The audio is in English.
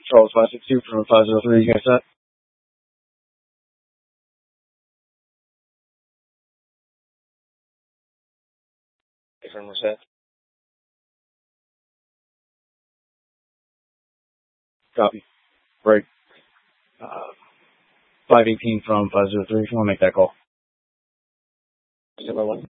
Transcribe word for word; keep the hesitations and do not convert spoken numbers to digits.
Charles five six two from five zero three, you guys set? Confirm we're set. Copy. Break. Uh, five eighteen from five zero three, if you want to make that call. zero one.